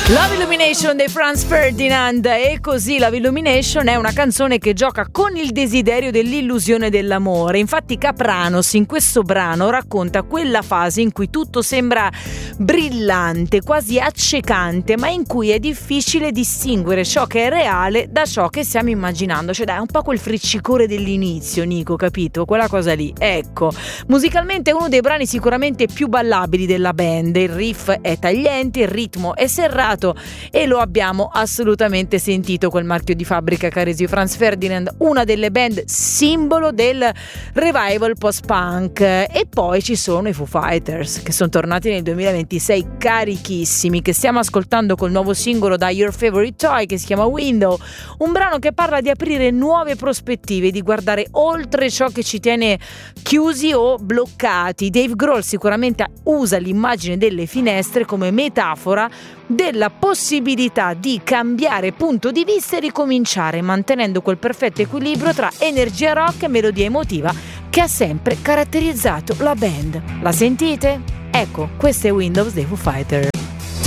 Love Illumination dei Franz Ferdinand. E così Love Illumination è una canzone che gioca con il desiderio dell'illusione dell'amore. Infatti Kapranos in questo brano racconta quella fase in cui tutto sembra brillante, quasi accecante, ma in cui è difficile distinguere ciò che è reale da ciò che stiamo immaginando. Cioè dai, un po' quel friccicore dell'inizio, Nico, capito? Quella cosa lì. Ecco, musicalmente è uno dei brani sicuramente più ballabili della band. Il riff è tagliente, il ritmo è serrato e lo abbiamo assolutamente sentito, quel marchio di fabbrica che ha reso Franz Ferdinand una delle band simbolo del revival post-punk. E poi ci sono i Foo Fighters, che sono tornati nel 2026 carichissimi, che stiamo ascoltando col nuovo singolo da Your Favorite Toy che si chiama Window, un brano che parla di aprire nuove prospettive, di guardare oltre ciò che ci tiene chiusi o bloccati. Dave Grohl sicuramente usa l'immagine delle finestre come metafora della possibilità di cambiare punto di vista e ricominciare, mantenendo quel perfetto equilibrio tra energia rock e melodia emotiva che ha sempre caratterizzato la band. La sentite? Ecco, questo è Windows dei Foo Fighters.